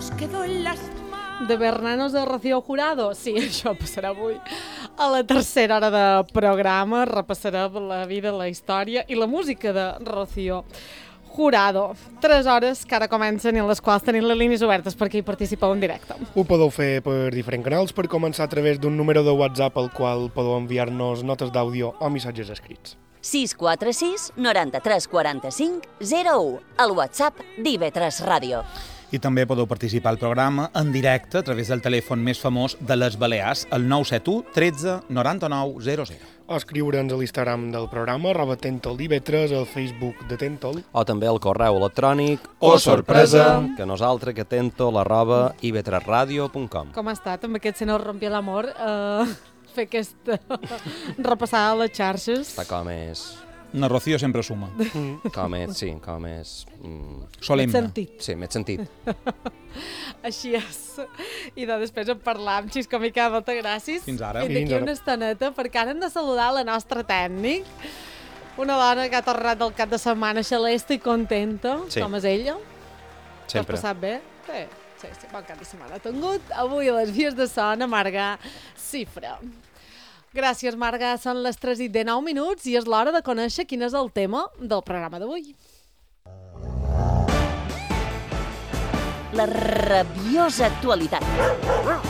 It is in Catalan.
quedó en las De Bernanos de Rocío Jurado? Sí, això passarà avui. A la tercera hora de programa repassarem la vida, la història i la música de Rocío Jurado. 3 hores que ara comencen i en les quals tenim les línies obertes perquè hi participeu en directe. Ho podeu fer per diferents canals, per començar a través d'un número de WhatsApp al qual podeu enviar-nos notes d'àudio o missatges escrits. 646 93 45 01, el WhatsApp d'IV3 Ràdio. I també podeu participar al programa en directe a través del telèfon més famós de les Balears, el 971 13 99 00. O escriure'ns a l'Instagram del programa, @TentolIV3, al Facebook de Tentol. O també al correu electrònic sorpresa, que nosaltres que tentol@ib3radio.com. Com ha estat amb aquest Se nos rompió l'amor? Fer aquesta... repassar les xarxes. Està com és... Na Rocío sempre suma. Com és, sí, com és... Solemne. Sentit. Sí, m'he sentit. Així és. I després en parlam, Xiscomica, moltes gràcies. Fins ara. I d'aquí una estoneta, perquè ara hem de saludar la nostra tècnic, una dona que ha tornat del cap de setmana xalesta i contenta, Sí. com és ella. Sempre. T'has passat bé? Sí, bon cap de setmana. Ha tingut avui a les vies de son a Marga Cifra. Gràcies, Marga. Són les 3:09 i és l'hora de conèixer quin és el tema del programa d'avui. La rabiosa actualitat.